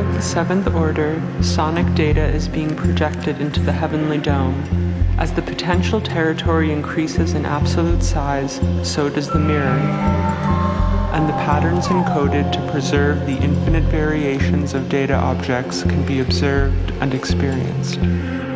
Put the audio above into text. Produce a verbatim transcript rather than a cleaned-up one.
the seventh order, sonic data is being projected into the heavenly dome. As the potential territory increases in absolute size, so does the mirror, and the patterns encoded to preserve the infinite variations of data objects can be observed and experienced.